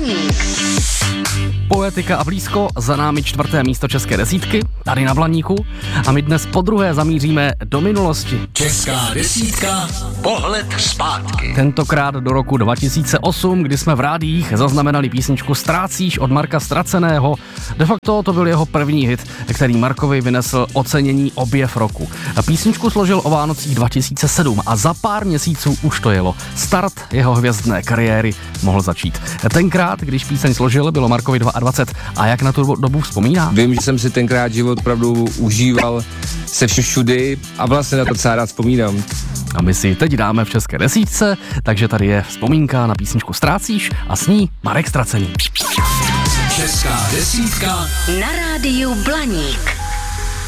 Blaník. Poetika a blízko, za námi 4. místo české desítky, tady na Blaníku. A my dnes podruhé zamíříme do minulosti. Česká desítka, pohled zpátky. Tentokrát do roku 2008, kdy jsme v rádiích zaznamenali písničku Ztrácíš od Marka Ztraceného. De facto to byl jeho první hit, který Markovi vynesl ocenění Objev roku. Písničku složil o Vánocích 2007 a za pár měsíců už to jelo. Start jeho hvězdné kariéry mohl začít. Tenkrát, když píseň složil, bylo Markovi 22. A jak na tu dobu vzpomíná? Vím, že jsem si tenkrát život opravdu užíval se všudy a vlastně na to docela rád vzpomínám. A my si teď dáme v české desítce, takže tady je vzpomínka na písničku Ztrácíš a s ní Marek Ztracený. Česká desítka Na rádiu Blaník.